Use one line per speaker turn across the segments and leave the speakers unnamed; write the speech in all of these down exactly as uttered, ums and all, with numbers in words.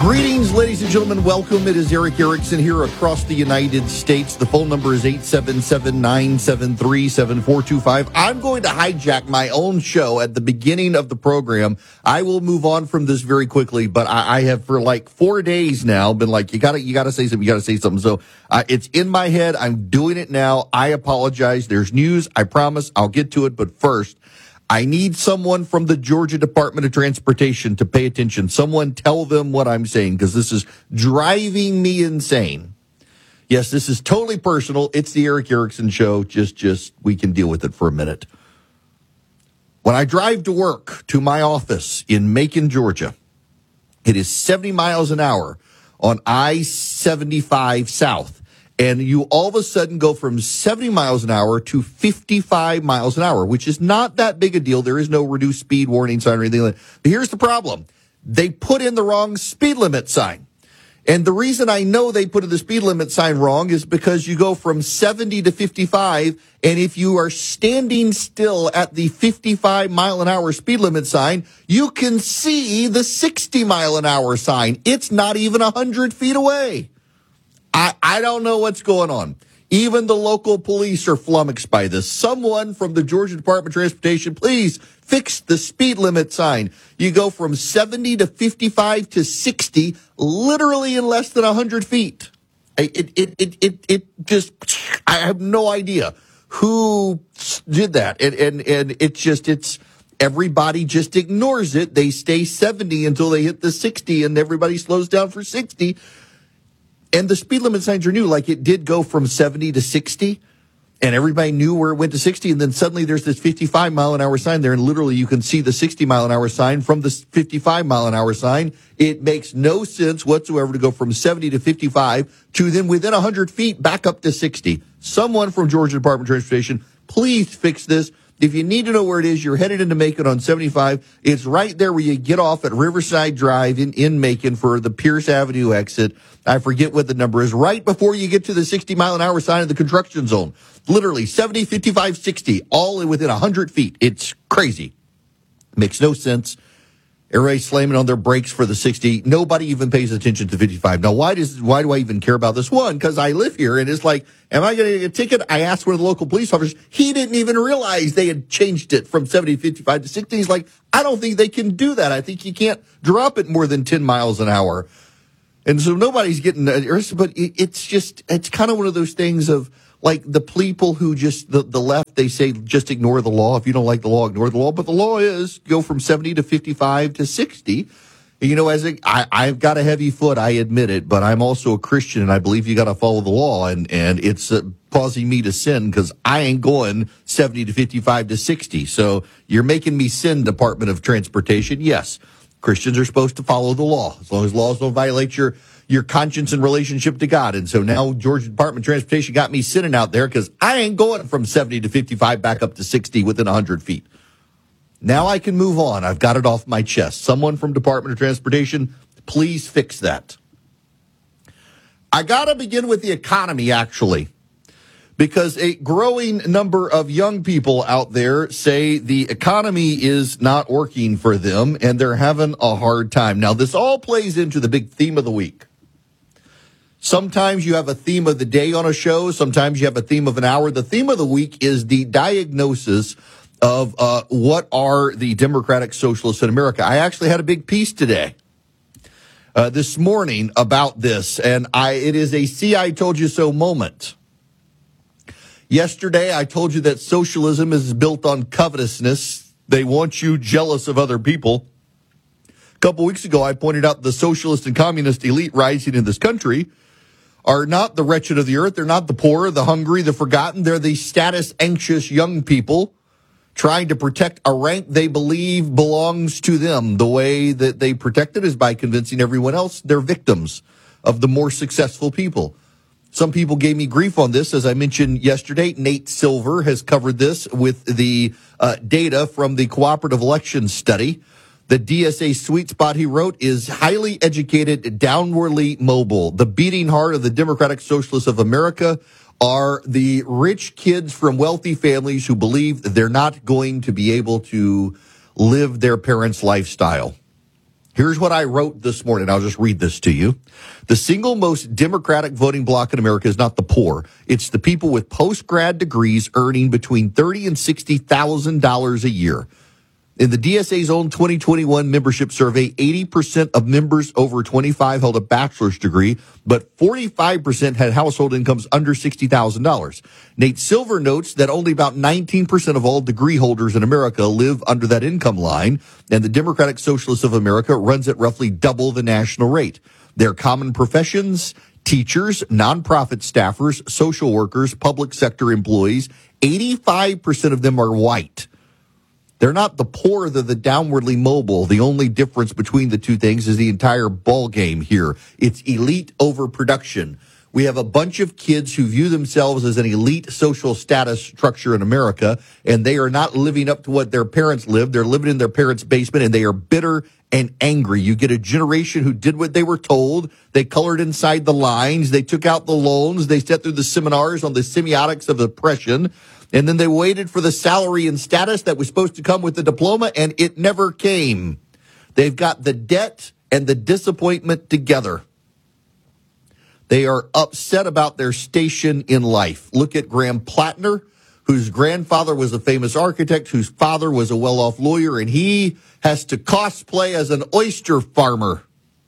Greetings, ladies and gentlemen. Welcome. It is Erick Erickson here across the United States. The phone number is eight seven seven, nine seven three, seven four two five. I'm going to hijack my own show at the beginning of the program. I will move on from this very quickly, but I, I have for like four days now been like, you gotta, you gotta say something, you gotta say something. So uh, it's in my head. I'm doing it now. I apologize. There's news. I promise I'll get to it. But first, I need someone from the Georgia Department of Transportation to pay attention. Someone tell them what I'm saying, because this is driving me insane. Yes, this is totally personal. It's the Erick Erickson Show. Just, just, we can deal with it for a minute. When I drive to work, to my office in Macon, Georgia, it is seventy miles an hour on I seventy-five South. And you all of a sudden go from seventy miles an hour to fifty-five miles an hour, which is not that big a deal. There is no reduced speed warning sign or anything like that. But here's the problem. They put in the wrong speed limit sign. And the reason I know they put in the speed limit sign wrong is because you go from seventy to fifty-five. And if you are standing still at the fifty-five mile an hour speed limit sign, you can see the sixty mile an hour sign. It's not even one hundred feet away. I, I don't know what's going on. Even the local police are flummoxed by this. Someone from the Georgia Department of Transportation, please fix the speed limit sign. You go from seventy to fifty-five to sixty, literally in less than one hundred feet. It, it, it, it, it just, I have no idea who did that. And, and, and it's just, it's, everybody just ignores it. They stay seventy until they hit the sixty, and everybody slows down for sixty. And the speed limit signs are new. Like, it did go from seventy to sixty, and everybody knew where it went to sixty. And then suddenly there's this fifty-five mile an hour sign there, and literally you can see the sixty mile an hour sign from the fifty-five mile an hour sign. It makes no sense whatsoever to go from seventy to fifty-five to then within one hundred feet back up to sixty. Someone from Georgia Department of Transportation, please fix this. If you need to know where it is, you're headed into Macon on seventy-five. It's right there where you get off at Riverside Drive in, in Macon for the Pierce Avenue exit. I forget what the number is. Right before you get to the sixty mile an hour sign of the construction zone. Literally seventy, fifty-five, sixty, all within one hundred feet. It's crazy. Makes no sense. Everybody's slamming on their brakes for the sixty. Nobody even pays attention to fifty-five. Now, why does why do I even care about this? One, because I live here, and it's like, am I going to get a ticket? I asked one of the local police officers. He didn't even realize they had changed it from seventy to fifty-five to sixty. He's like, I don't think they can do that. I think you can't drop it more than ten miles an hour. And so nobody's getting, but it's just, it's kind of one of those things of, like, the people who just, the, the left, they say, just ignore the law. If you don't like the law, ignore the law. But the law is go from seventy to fifty-five to sixty. And, you know, as a, I, I've got a heavy foot, I admit it, but I'm also a Christian, and I believe you got to follow the law. And, and it's uh, causing me to sin, because I ain't going seventy to fifty-five to sixty. So you're making me sin, Department of Transportation. Yes, Christians are supposed to follow the law, as long as laws don't violate your your conscience and relationship to God. And so now Georgia Department of Transportation got me sitting out there because I ain't going from seventy to fifty-five back up to sixty within one hundred feet. Now I can move on. I've got it off my chest. Someone from Department of Transportation, please fix that. I got to begin with the economy, actually, because a growing number of young people out there say the economy is not working for them and they're having a hard time. Now, this all plays into the big theme of the week. Sometimes you have a theme of the day on a show. Sometimes you have a theme of an hour. The theme of the week is the diagnosis of uh, what are the Democratic Socialists in America. I actually had a big piece today, uh, this morning about this, and I it is a see I told you so moment. Yesterday, I told you that socialism is built on covetousness. They want you jealous of other people. A couple weeks ago, I pointed out the socialist and communist elite rising in this country are not the wretched of the earth. They're not the poor, the hungry, the forgotten. They're the status-anxious young people trying to protect a rank they believe belongs to them. The way that they protect it is by convincing everyone else they're victims of the more successful people. Some people gave me grief on this. As I mentioned yesterday, Nate Silver has covered this with the uh, data from the Cooperative Elections Study. The D S A sweet spot, he wrote, is highly educated, downwardly mobile. The beating heart of the Democratic Socialists of America are the rich kids from wealthy families who believe they're not going to be able to live their parents' lifestyle. Here's what I wrote this morning. I'll just read this to you. The single most Democratic voting bloc in America is not the poor. It's the people with post-grad degrees earning between thirty thousand dollars and sixty thousand dollars a year. In the D S A's own twenty twenty-one membership survey, eighty percent of members over twenty-five held a bachelor's degree, but forty-five percent had household incomes under sixty thousand dollars. Nate Silver notes that only about nineteen percent of all degree holders in America live under that income line, and the Democratic Socialists of America runs at roughly double the national rate. Their common professions: teachers, nonprofit staffers, social workers, public sector employees. eighty-five percent of them are white. They're not the poor, they're the downwardly mobile. The only difference between the two things is the entire ball game here. It's elite overproduction. We have a bunch of kids who view themselves as an elite social status structure in America, and they are not living up to what their parents lived. They're living in their parents' basement, and they are bitter and angry. You get a generation who did what they were told. They colored inside the lines. They took out the loans. They sat through the seminars on the semiotics of oppression. And then they waited for the salary and status that was supposed to come with the diploma, and it never came. They've got the debt and the disappointment together. They are upset about their station in life. Look at Graham Plattner, whose grandfather was a famous architect, whose father was a well-off lawyer, and he has to cosplay as an oyster farmer.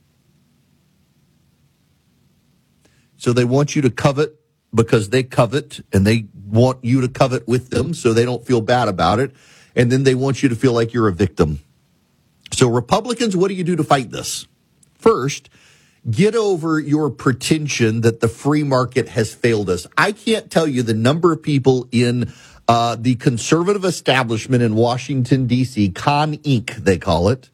So they want you to covet because they covet, and they want you to covet with them so they don't feel bad about it. And then they want you to feel like you're a victim. So Republicans, what do you do to fight this? First, get over your pretension that the free market has failed us. I can't tell you the number of people in uh, the conservative establishment in Washington, D C, Con Incorporated, they call it,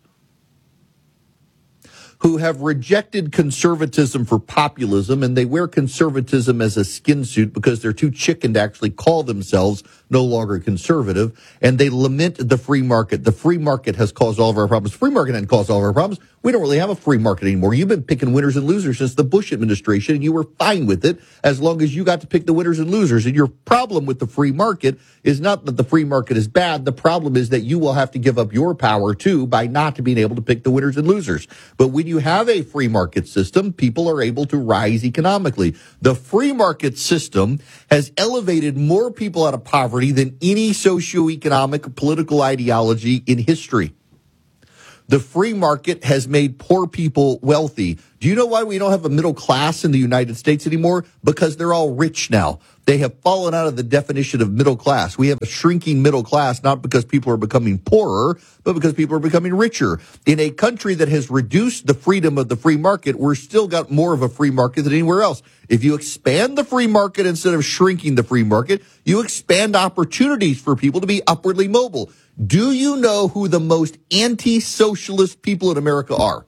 who have rejected conservatism for populism, and they wear conservatism as a skin suit because they're too chicken to actually call themselves no longer conservative, and they lament the free market. The free market has caused all of our problems. Free market hasn't caused all of our problems. We don't really have a free market anymore. You've been picking winners and losers since the Bush administration, and you were fine with it as long as you got to pick the winners and losers. And your problem with the free market is not that the free market is bad. The problem is that you will have to give up your power, too, by not being able to pick the winners and losers. But when you have a free market system, people are able to rise economically. The free market system has elevated more people out of poverty than any socioeconomic or political ideology in history. The free market has made poor people wealthy. Do you know why we don't have a middle class in the United States anymore? Because they're all rich now. They have fallen out of the definition of middle class. We have a shrinking middle class, not because people are becoming poorer, but because people are becoming richer. In a country that has reduced the freedom of the free market, we're still got more of a free market than anywhere else. If you expand the free market instead of shrinking the free market, you expand opportunities for people to be upwardly mobile. Do you know who the most anti-socialist people in America are?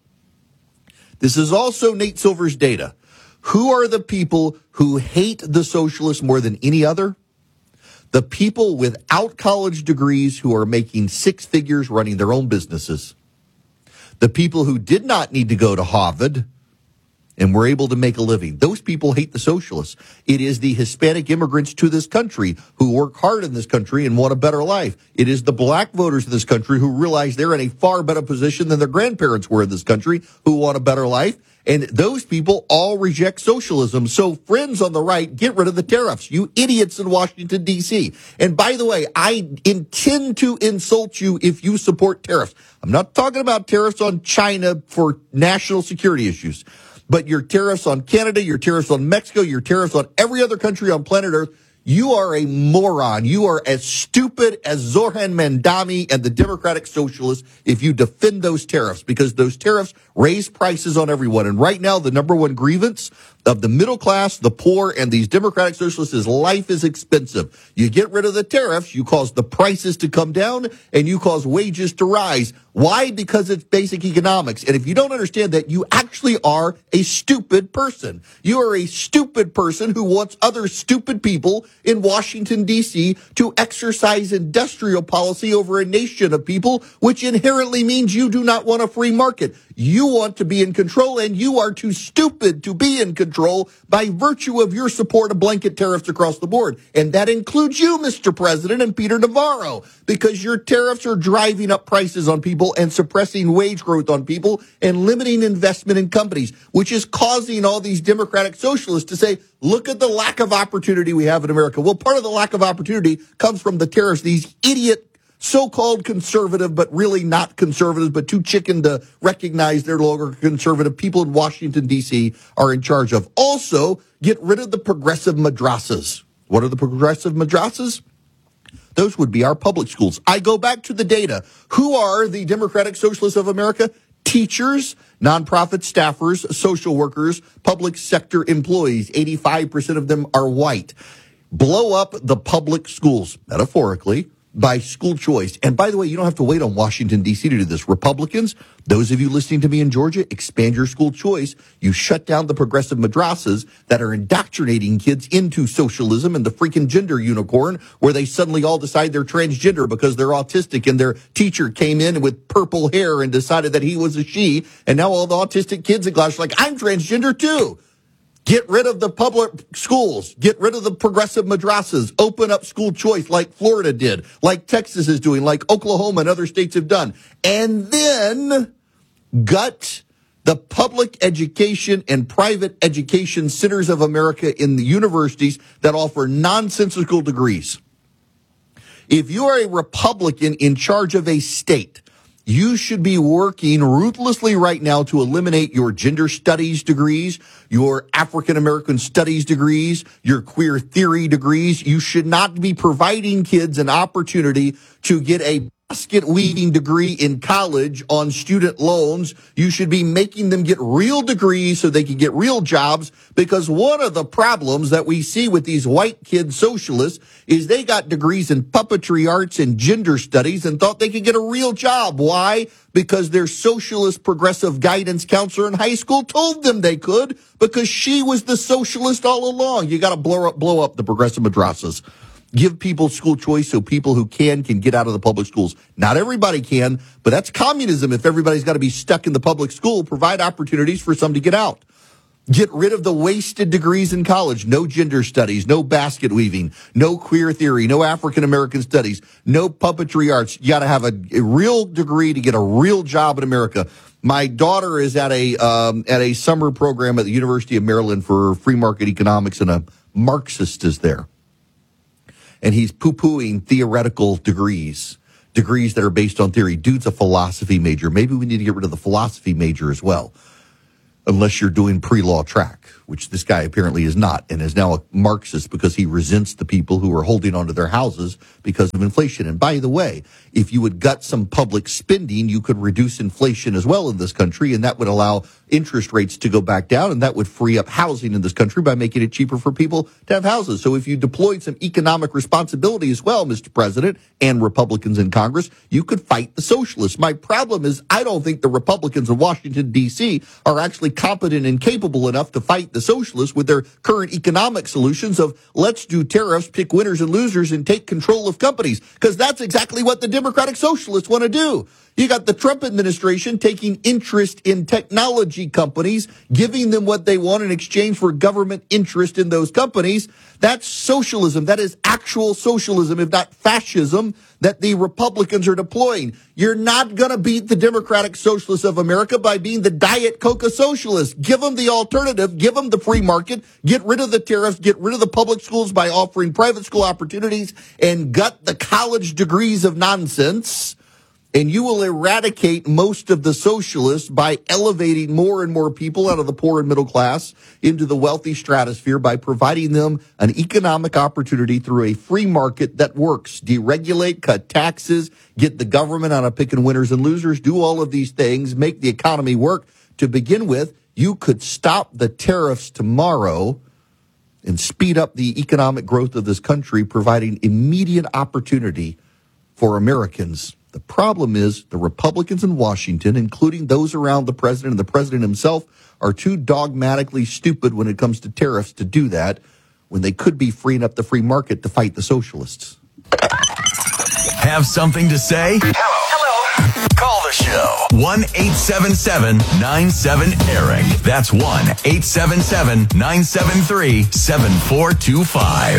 This is also Nate Silver's data. Who are the people who hate the socialists more than any other? The people without college degrees who are making six figures running their own businesses. The people who did not need to go to Harvard and were able to make a living. Those people hate the socialists. It is the Hispanic immigrants to this country who work hard in this country and want a better life. It is the black voters in this country who realize they're in a far better position than their grandparents were in this country who want a better life. And those people all reject socialism. So friends on the right, get rid of the tariffs, you idiots in Washington, D C. And by the way, I intend to insult you if you support tariffs. I'm not talking about tariffs on China for national security issues, but your tariffs on Canada, your tariffs on Mexico, your tariffs on every other country on planet Earth. You are a moron. You are as stupid as Zoran Mandami and the Democratic Socialists if you defend those tariffs, because those tariffs raise prices on everyone. And right now, the number one grievance of the middle class, the poor, and these Democratic Socialists is life is expensive. You get rid of the tariffs, you cause the prices to come down, and you cause wages to rise. Why? Because it's basic economics. And if you don't understand that, you actually are a stupid person. You are a stupid person who wants other stupid people in Washington, D C to exercise industrial policy over a nation of people, which inherently means you do not want a free market. You want to be in control, and you are too stupid to be in control by virtue of your support of blanket tariffs across the board. And that includes you, Mister President, and Peter Navarro, because your tariffs are driving up prices on people and suppressing wage growth on people and limiting investment in companies, which is causing all these Democratic socialists to say, look at the lack of opportunity we have in America. Well, part of the lack of opportunity comes from the tariffs these idiot so-called conservative, but really not conservatives, but too chicken to recognize they're no longer conservative people in Washington, D C are in charge of. Also, get rid of the progressive madrasas. What are the progressive madrasas? Those would be our public schools. I go back to the data. Who are the Democratic Socialists of America? Teachers, nonprofit staffers, social workers, public sector employees. eighty-five percent of them are white. Blow up the public schools, metaphorically, by school choice. And by the way, you don't have to wait on Washington, D C to do this. Republicans, those of you listening to me in Georgia, expand your school choice. You shut down the progressive madrasas that are indoctrinating kids into socialism and the freaking gender unicorn, where they suddenly all decide they're transgender because they're autistic and their teacher came in with purple hair and decided that he was a she. And now all the autistic kids in class are like, I'm transgender too. Get rid of the public schools. Get rid of the progressive madrasas. Open up school choice like Florida did, like Texas is doing, like Oklahoma and other states have done. And then gut the public education and private education centers of America in the universities that offer nonsensical degrees. If you are a Republican in charge of a state, you should be working ruthlessly right now to eliminate your gender studies degrees, your African American studies degrees, your queer theory degrees. You should not be providing kids an opportunity to get a basket weaving degree in college on student loans. You should be making them get real degrees so they can get real jobs, because one of the problems that we see with these white kid socialists is they got degrees in puppetry arts and gender studies and thought they could get a real job. Why? Because their socialist progressive guidance counselor in high school told them they could, because she was the socialist all along. You got to blow up, blow up the progressive madrasas. Give people school choice so people who can can get out of the public schools. Not everybody can, but that's communism. If everybody's got to be stuck in the public school, provide opportunities for some to get out. Get rid of the wasted degrees in college. No gender studies, no basket weaving, no queer theory, no African American studies, no puppetry arts. You got to have a, a real degree to get a real job in America. My daughter is at a um, at a summer program at the University of Maryland for free market economics, and a Marxist is there. And he's poo-pooing theoretical degrees, degrees that are based on theory. Dude's a philosophy major. Maybe we need to get rid of the philosophy major as well, unless you're doing pre-law track, which this guy apparently is not, and is now a Marxist because he resents the people who are holding onto their houses because of inflation. And by the way, if you would gut some public spending, you could reduce inflation as well in this country, and that would allow interest rates to go back down, and that would free up housing in this country by making it cheaper for people to have houses. So if you deployed some economic responsibility as well, Mister President, and Republicans in Congress, you could fight the socialists. My problem is I don't think the Republicans in Washington, D C are actually competent and capable enough to fight the socialists with their current economic solutions of let's do tariffs, pick winners and losers, and take control of companies, because that's exactly what the Democratic Socialists want to do. You got the Trump administration taking interest in technology companies, giving them what they want in exchange for government interest in those companies. That's socialism. That is actual socialism, if not fascism, that the Republicans are deploying. You're not going to beat the Democratic Socialists of America by being the Diet Coca socialists. Give them the alternative. Give them the free market. Get rid of the tariffs. Get rid of the public schools by offering private school opportunities, and gut the college degrees of nonsense. And you will eradicate most of the socialists by elevating more and more people out of the poor and middle class into the wealthy stratosphere by providing them an economic opportunity through a free market that works. Deregulate, cut taxes, get the government on a picking winners and losers, do all of these things, make the economy work. To begin with, you could stop the tariffs tomorrow and speed up the economic growth of this country, providing immediate opportunity for Americans. The problem is the Republicans in Washington, including those around the president and the president himself, are too dogmatically stupid when it comes to tariffs to do that, when they could be freeing up the free market to fight the socialists.
Have something to say? Hello. Hello. Call the show. one eight seven seven nine seven Eric. That's one eight seven seven nine seven three seven four two five.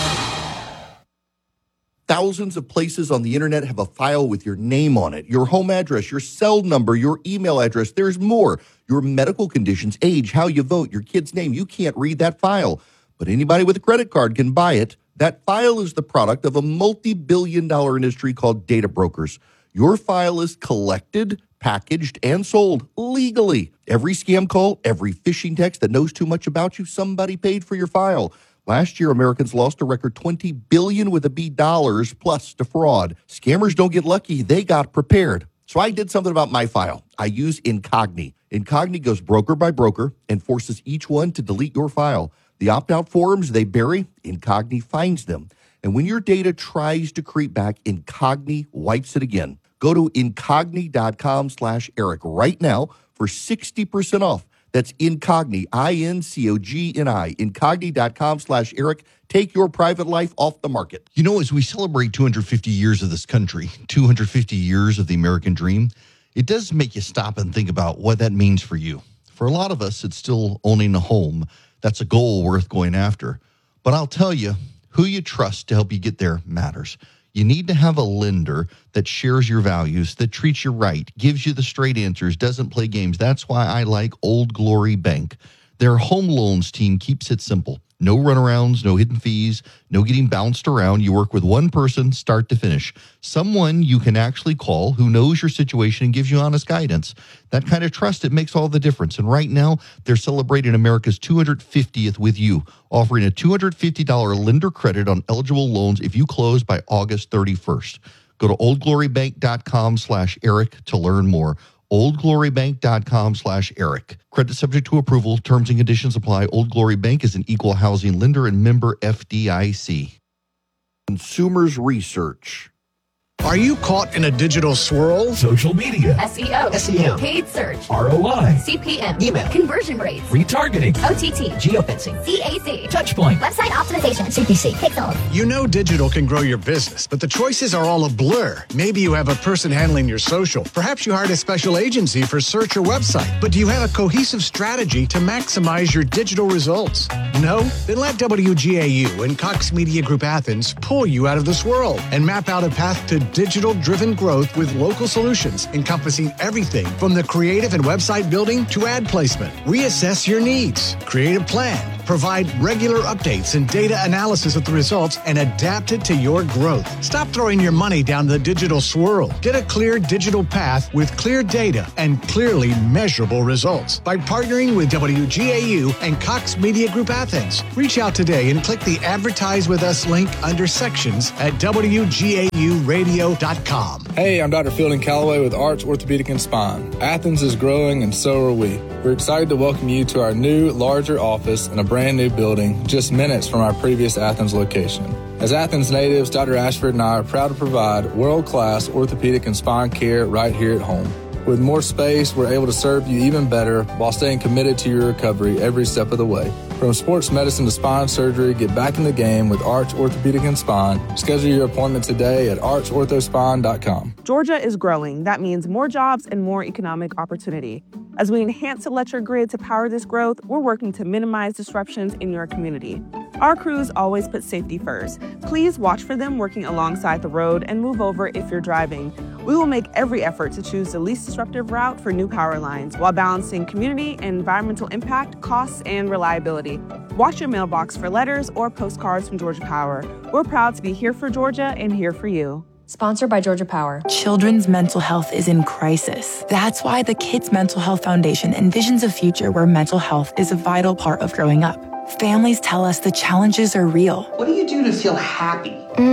Thousands of places on the internet have a file with your name on it, your home address, your cell number, your email address. There's more. Your medical conditions, age, how you vote, your kid's name. You can't read that file, but anybody with a credit card can buy it. That file is the product of a multi-billion dollar industry called data brokers. Your file is collected, packaged, and sold legally. Every scam call, every phishing text that knows too much about you, somebody paid for your file. Last year, Americans lost a record twenty billion dollars with a B dollars plus to fraud. Scammers don't get lucky. They got prepared. So I did something about my file. I use Incogni. Incogni goes broker by broker and forces each one to delete your file. The opt-out forms they bury, Incogni finds them. And when your data tries to creep back, Incogni wipes it again. Go to Incogni.com slash Eric right now for sixty percent off. That's Incogni, I N C O G N I, Incogni.com slash Eric. Take your private life off the market.
You know, as we celebrate two hundred fifty years of this country, two hundred fifty years of the American dream, it does make you stop and think about what that means for you. For a lot of us, it's still owning a home. That's a goal worth going after. But I'll tell you, who you trust to help you get there matters. You need to have a lender that shares your values, that treats you right, gives you the straight answers, doesn't play games. That's why I like Old Glory Bank. Their home loans team keeps it simple. No runarounds, no hidden fees, no getting bounced around. You work with one person, start to finish. Someone you can actually call who knows your situation and gives you honest guidance. That kind of trust, it makes all the difference. And right now, they're celebrating America's two hundred fiftieth with you, offering a two hundred fifty dollars lender credit on eligible loans if you close by August thirty-first. Go to oldglorybank.com slash Eric to learn more. oldglorybank.com slash Eric. Credit subject to approval. Terms and conditions apply. Old Glory Bank is an equal housing lender and member F D I C.
Consumers Research.
Are you caught in a digital swirl?
Social media,
S E O,
S E M,
paid search,
R O I,
C P M,
email,
conversion rates,
retargeting,
O T T,
geofencing,
C A C,
Touchpoint,
website optimization, C P C, Pixel.
You know digital can grow your business, but the choices are all a blur. Maybe you have a person handling your social. Perhaps you hired a special agency for search or website. But do you have a cohesive strategy to maximize your digital results? No? Then let W G A U and Cox Media Group Athens pull you out of the swirl and map out a path to digital-driven growth with local solutions encompassing everything from the creative and website building to ad placement. Reassess your needs, create a plan, provide regular updates and data analysis of the results, and adapt it to your growth. Stop throwing your money down the digital swirl. Get a clear digital path with clear data and clearly measurable results by partnering with W G A U and Cox Media Group Athens. Reach out today and click the Advertise With Us link under sections at W G A U radio dot com.
Hey, I'm Doctor Fielding Calloway with Arch Orthopedic and Spine. Athens is growing and so are we. We're excited to welcome you to our new, larger office in a brand new building just minutes from our previous Athens location. As Athens natives, Doctor Ashford and I are proud to provide world-class orthopedic and spine care right here at home. With more space, we're able to serve you even better while staying committed to your recovery every step of the way. From sports medicine to spine surgery, get back in the game with Arch Orthopedic and Spine. Schedule your appointment today at arch ortho spine dot com.
Georgia is growing. That means more jobs and more economic opportunity. As we enhance electric grid to power this growth, we're working to minimize disruptions in your community. Our crews always put safety first. Please watch for them working alongside the road and move over if you're driving. We will make every effort to choose the least disruptive route for new power lines while balancing community and environmental impact, costs, and reliability. Watch your mailbox for letters or postcards from Georgia Power. We're proud to be here for Georgia and here for you.
Sponsored by Georgia Power.
Children's mental health is in crisis. That's why the Kids Mental Health Foundation envisions a future where mental health is a vital part of growing up. Families tell us the challenges are real.
What do you do to feel happy?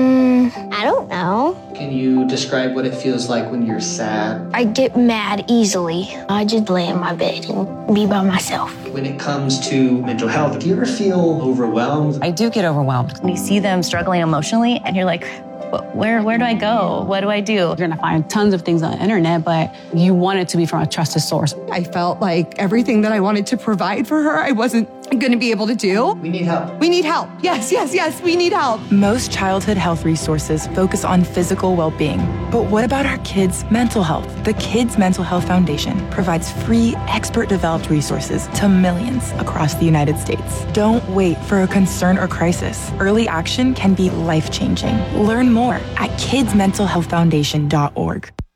Mm, I don't know.
Can you describe what it feels like when you're sad?
I get mad easily. I just lay in my bed and be by myself.
When it comes to mental health, do you ever feel overwhelmed?
I do get overwhelmed.
When you see them struggling emotionally and you're like, Where where do I go? What do I do?
You're gonna find tons of things on the internet, but you want it to be from a trusted source.
I felt like everything that I wanted to provide for her, I wasn't
going to be able to do?
We need help.
We need help. Yes, yes, yes, we need help.
Most childhood health resources focus on physical well-being. But what about our kids' mental health? The Kids Mental Health Foundation provides free, expert-developed resources to millions across the United States. Don't wait for a concern or crisis. Early action can be life-changing. Learn more at kids mental health foundation dot org.